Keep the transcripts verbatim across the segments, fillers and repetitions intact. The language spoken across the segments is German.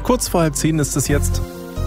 Kurz vor halb zehn ist es jetzt.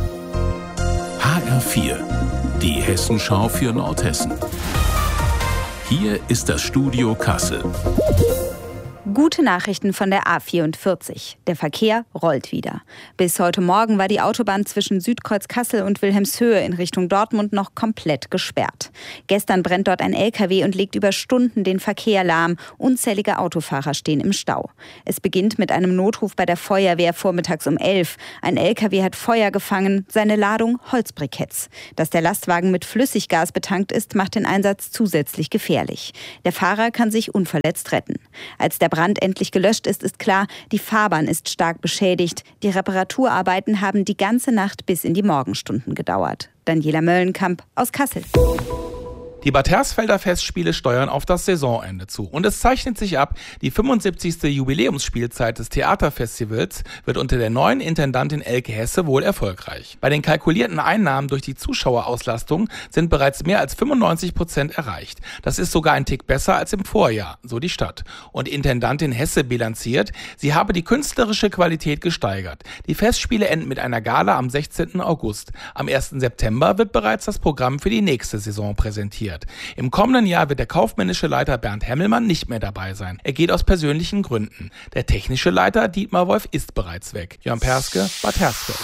H R vier, die Hessenschau für Nordhessen. Hier ist das Studio Kassel. Gute Nachrichten von der A vierundvierzig. Der Verkehr rollt wieder. Bis heute Morgen war die Autobahn zwischen Südkreuz Kassel und Wilhelmshöhe in Richtung Dortmund noch komplett gesperrt. Gestern brennt dort ein L K W und legt über Stunden den Verkehr lahm. Unzählige Autofahrer stehen im Stau. Es beginnt mit einem Notruf bei der Feuerwehr vormittags um elf. Ein L K W hat Feuer gefangen, seine Ladung Holzbriketts. Dass der Lastwagen mit Flüssiggas betankt ist, macht den Einsatz zusätzlich gefährlich. Der Fahrer kann sich unverletzt retten. Als der Brand endlich gelöscht ist, ist klar, die Fahrbahn ist stark beschädigt. Die Reparaturarbeiten haben die ganze Nacht bis in die Morgenstunden gedauert. Daniela Möllenkamp aus Kassel. Die Bad Hersfelder Festspiele steuern auf das Saisonende zu. Und es zeichnet sich ab, die fünfundsiebzigste Jubiläumsspielzeit des Theaterfestivals wird unter der neuen Intendantin Elke Hesse wohl erfolgreich. Bei den kalkulierten Einnahmen durch die Zuschauerauslastung sind bereits mehr als fünfundneunzig Prozent erreicht. Das ist sogar ein Tick besser als im Vorjahr, so die Stadt. Und Intendantin Hesse bilanziert, sie habe die künstlerische Qualität gesteigert. Die Festspiele enden mit einer Gala am sechzehnten August. Am ersten September wird bereits das Programm für die nächste Saison präsentiert. Im kommenden Jahr wird der kaufmännische Leiter Bernd Hemmelmann nicht mehr dabei sein. Er geht aus persönlichen Gründen. Der technische Leiter Dietmar Wolf ist bereits weg. Jörn Perske, Bad Hersfeld.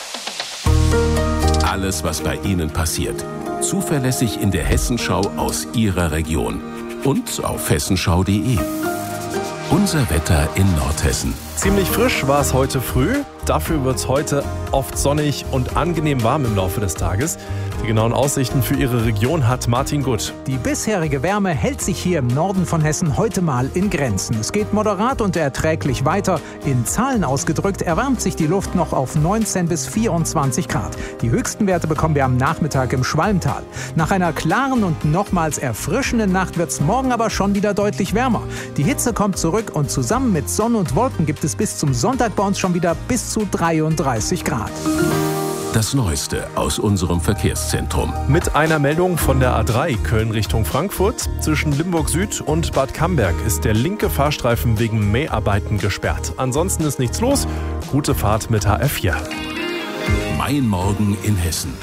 Alles, was bei Ihnen passiert. Zuverlässig in der Hessenschau aus Ihrer Region. Und auf hessenschau punkt de. Unser Wetter in Nordhessen. Ziemlich frisch war es heute früh. Dafür wird es heute oft sonnig und angenehm warm im Laufe des Tages. Die genauen Aussichten für Ihre Region hat Martin Gutt. Die bisherige Wärme hält sich hier im Norden von Hessen heute mal in Grenzen. Es geht moderat und erträglich weiter. In Zahlen ausgedrückt erwärmt sich die Luft noch auf neunzehn bis vierundzwanzig Grad. Die höchsten Werte bekommen wir am Nachmittag im Schwalmtal. Nach einer klaren und nochmals erfrischenden Nacht wird es morgen aber schon wieder deutlich wärmer. Die Hitze kommt zurück und zusammen mit Sonne und Wolken gibt es bis zum Sonntag bei uns schon wieder bis zu dreiunddreißig Grad. Das Neueste aus unserem Verkehrszentrum. Mit einer Meldung von der A drei Köln Richtung Frankfurt. Zwischen Limburg Süd und Bad Camberg ist der linke Fahrstreifen wegen Mäharbeiten gesperrt. Ansonsten ist nichts los. Gute Fahrt mit H R vier. Mein Morgen in Hessen.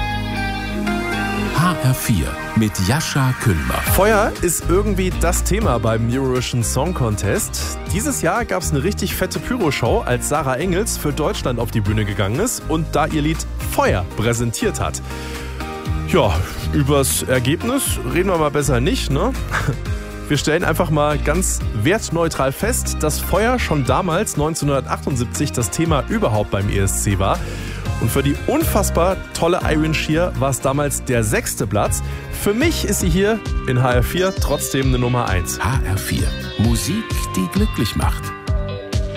H R vier mit Jascha Kühlmer. Feuer ist irgendwie das Thema beim Eurovision Song Contest. Dieses Jahr gab es eine richtig fette Pyro-Show, als Sarah Engels für Deutschland auf die Bühne gegangen ist und da ihr Lied Feuer präsentiert hat. Ja, übers Ergebnis reden wir mal besser nicht, ne? Wir stellen einfach mal ganz wertneutral fest, dass Feuer schon damals neunzehnhundertachtundsiebzig das Thema überhaupt beim E S C war. Und für die unfassbar tolle Iron Shear war es damals der sechste Platz. Für mich ist sie hier in H R vier trotzdem eine Nummer eins. H R vier. Musik, die glücklich macht.